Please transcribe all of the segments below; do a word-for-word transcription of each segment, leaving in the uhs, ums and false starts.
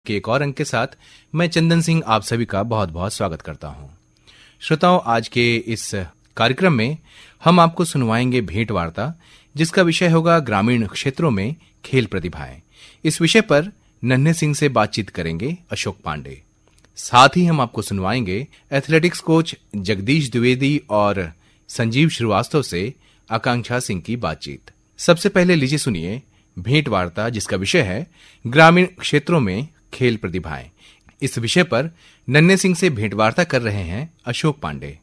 के एक और अंक के साथ मैं चंदन सिंह आप सभी का बहुत बहुत स्वागत करता हूं। श्रोताओं, आज के इस कार्यक्रम में हम आपको सुनवाएंगे भेंट वार्ता, जिसका विषय होगा ग्रामीण क्षेत्रों में खेल प्रतिभाएं। इस विषय पर नन्हे सिंह से बातचीत करेंगे अशोक पांडे। साथ ही हम आपको सुनवाएंगे एथलेटिक्स कोच जगदीश द्विवेदी और संजीव श्रीवास्तव से आकांक्षा सिंह की बातचीत। सबसे पहले लीजिए सुनिए भेंट वार्ता, जिसका विषय है ग्रामीण क्षेत्रों में खेल प्रतिभाएं। इस विषय पर नन्हे सिंह से भेंट वार्ता कर रहे हैं अशोक पांडे।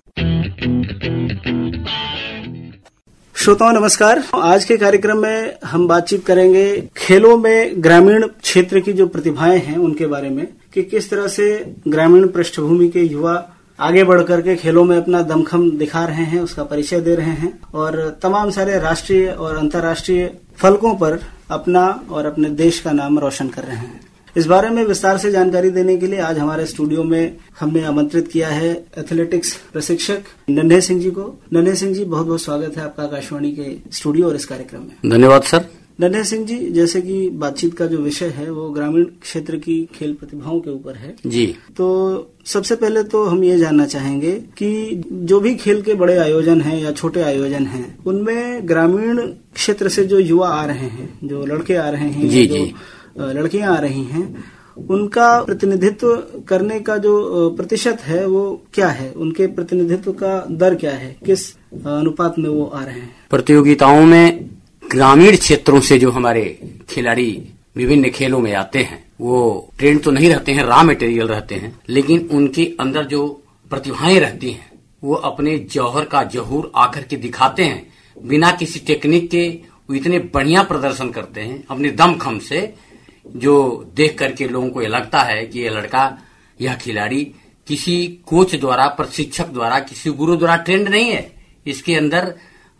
श्रोताओं नमस्कार। आज के कार्यक्रम में हम बातचीत करेंगे खेलों में ग्रामीण क्षेत्र की जो प्रतिभाएं हैं उनके बारे में, कि किस तरह से ग्रामीण पृष्ठभूमि के युवा आगे बढ़ करके खेलों में अपना दमखम दिखा रहे हैं, उसका परिचय दे रहे हैं और तमाम सारे राष्ट्रीय और अंतर्राष्ट्रीय फलकों पर अपना और अपने देश का नाम रोशन कर रहे हैं। इस बारे में विस्तार से जानकारी देने के लिए आज हमारे स्टूडियो में हमने आमंत्रित किया है एथलेटिक्स प्रशिक्षक नन्हे सिंह जी को। नन्हे सिंह जी, बहुत बहुत स्वागत है आपका आकाशवाणी के स्टूडियो और इस कार्यक्रम में। धन्यवाद सर। नन्हे सिंह जी, जैसे कि बातचीत का जो विषय है वो ग्रामीण क्षेत्र की खेल प्रतिभाओं के ऊपर है जी, तो सबसे पहले तो हम ये जानना चाहेंगे कि जो भी खेल के बड़े आयोजन हैं या छोटे आयोजन हैं, उनमें ग्रामीण क्षेत्र से जो युवा आ रहे हैं, जो लड़के आ रहे हैं, जी, जो जी। लड़कियां आ रही हैं, उनका प्रतिनिधित्व करने का जो प्रतिशत है वो क्या है? उनके प्रतिनिधित्व का दर क्या है? किस अनुपात में वो आ रहे हैं? प्रतियोगिताओं में ग्रामीण क्षेत्रों से जो हमारे खिलाड़ी विभिन्न खेलों में आते हैं, वो ट्रेंड तो नहीं रहते हैं, रॉ मटेरियल रहते हैं, लेकिन उनके अंदर जो प्रतिभाएं रहती हैं वो अपने जौहर का जहूर आकर के दिखाते हैं। बिना किसी टेक्निक के वो इतने बढ़िया प्रदर्शन करते हैं अपने दमखम से, जो देख करके लोगों को ये लगता है कि ये लड़का, यह खिलाड़ी किसी कोच द्वारा, प्रशिक्षक द्वारा, किसी गुरु द्वारा ट्रेंड नहीं है। इसके अंदर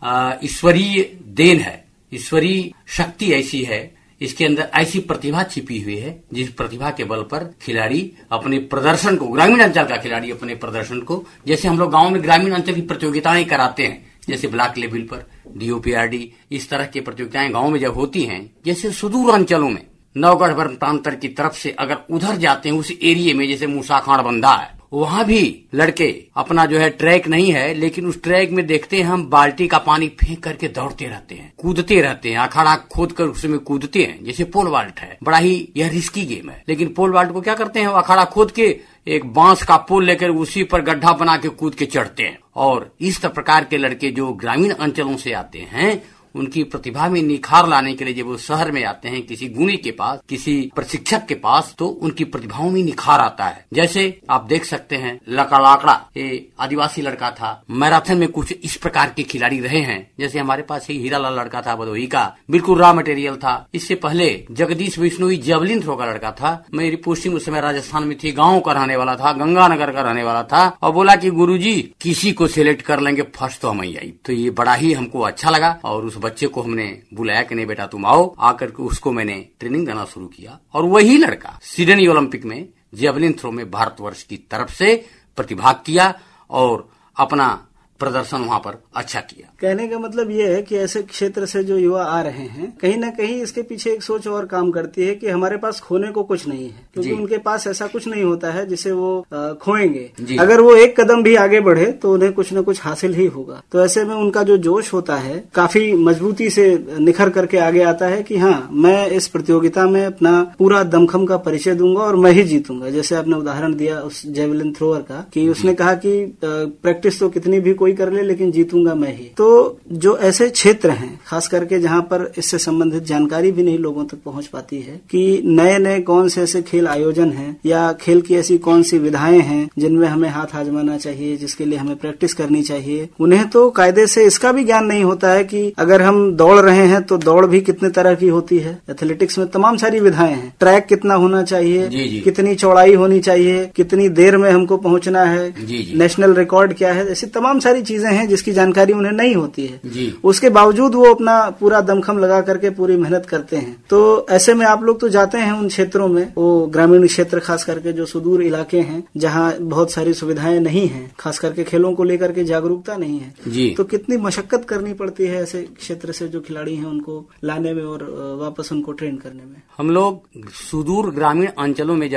ईश्वरीय देन है, ईश्वरीय शक्ति ऐसी है, इसके अंदर ऐसी प्रतिभा छिपी हुई है जिस प्रतिभा के बल पर खिलाड़ी अपने प्रदर्शन को, ग्रामीण अंचल का खिलाड़ी अपने प्रदर्शन को, जैसे हम लोग गांव में ग्रामीण अंचल की प्रतियोगिताएं कराते हैं, जैसे ब्लॉक लेवल पर डीओपीआरडी, इस तरह की प्रतियोगिताएं गांव में जब होती हैं, जैसे सुदूर अंचलों में नवगढ़ वन प्रांतर की तरफ से अगर उधर जाते हैं उस एरिया में, जैसे मूसाखाड़ बंदा है, वहां भी लड़के अपना जो है ट्रैक नहीं है, लेकिन उस ट्रैक में देखते हैं हम बाल्टी का पानी फेंक करके दौड़ते रहते हैं, कूदते रहते हैं, अखाड़ा खोद कर उसमें कूदते हैं। जैसे पोल वाल्ट है, बड़ा ही यह रिस्की गेम है, लेकिन पोल वाल्ट को क्या करते हैं, वो अखाड़ा खोद के एक बांस का पोल लेकर उसी पर गड्ढा बना के कूद के चढ़ते हैं। और इस प्रकार के लड़के जो ग्रामीण अंचलों से आते हैं, उनकी प्रतिभा में निखार लाने के लिए जब वो शहर में आते हैं किसी गुणी के पास, किसी प्रशिक्षक के पास, तो उनकी प्रतिभाओं में निखार आता है। जैसे आप देख सकते हैं लका लाकड़ा, ये आदिवासी लड़का था, मैराथन में कुछ इस प्रकार के खिलाड़ी रहे हैं। जैसे हमारे पास ही हीरालाल लड़का था भदोही का, बिल्कुल रॉ मटेरियल था। इससे पहले जगदीश बिश्नोई जेवलिन थ्रो का लड़का था, मेरी पोस्टिंग उस समय राजस्थान में थी, गाँव का रहने वाला था, गंगानगर का रहने वाला था, और बोला कि गुरुजी किसी को सिलेक्ट कर लेंगे, फर्स्ट तो हम ही आई। तो ये बड़ा ही हमको अच्छा लगा और उस बच्चे को हमने बुलाया कि नहीं बेटा तुम आओ, आकर के उसको मैंने ट्रेनिंग देना शुरू किया। और वही लड़का सिडनी ओलंपिक में जेवलिन थ्रो में भारतवर्ष की तरफ से प्रतिभाग किया और अपना प्रदर्शन वहां पर अच्छा किया। कहने का मतलब ये है कि ऐसे क्षेत्र से जो युवा आ रहे हैं, कहीं ना कहीं इसके पीछे एक सोच और काम करती है कि हमारे पास खोने को कुछ नहीं है, क्योंकि उनके पास ऐसा कुछ नहीं होता है जिसे वो खोएंगे। अगर वो एक कदम भी आगे बढ़े तो उन्हें कुछ न कुछ हासिल ही होगा। तो ऐसे में उनका जो जोश होता है काफी मजबूती से निखर करके आगे आता है कि हाँ, मैं इस प्रतियोगिता में अपना पूरा दमखम का परिचय दूंगा और मैं ही जीतूंगा। जैसे आपने उदाहरण दिया उस जेवलिन थ्रोअर का, कि उसने कहा कि प्रैक्टिस तो कितनी भी कर ले, लेकिन जीतूंगा मैं ही। तो जो ऐसे क्षेत्र हैं, खास करके जहां पर इससे संबंधित जानकारी भी नहीं लोगों तक पहुंच पाती है, कि नए नए कौन से ऐसे खेल आयोजन हैं या खेल की ऐसी कौन सी विधाएं हैं जिनमें हमें हाथ आजमाना चाहिए, जिसके लिए हमें प्रैक्टिस करनी चाहिए, उन्हें तो कायदे से इसका भी ज्ञान नहीं होता है कि अगर हम दौड़ रहे हैं तो दौड़ भी कितने तरह की होती है। एथलेटिक्स में तमाम सारी विधाएं हैं, ट्रैक कितना होना चाहिए, जी, जी। कितनी चौड़ाई होनी चाहिए, कितनी देर में हमको पहुंचना है, जी, जी। नेशनल रिकॉर्ड क्या है, ऐसी तमाम सारी चीजें हैं जिसकी जानकारी उन्हें नहीं होती है जी। उसके बावजूद वो अपना पूरा दमखम लगा करके पूरी मेहनत करते हैं। तो ऐसे में आप लोग तो जाते हैं उन क्षेत्रों में, वो ग्रामीण क्षेत्र खास करके जो सुदूर इलाके हैं जहां बहुत सारी सुविधाएं नहीं हैं, खास करके खेलों को लेकर के जागरूकता नहीं है जी। तो कितनी मशक्कत करनी पड़ती है ऐसे क्षेत्र से जो खिलाड़ी हैं उनको लाने में और वापस उनको ट्रेन करने में। हम लोग सुदूर ग्रामीण अंचलों में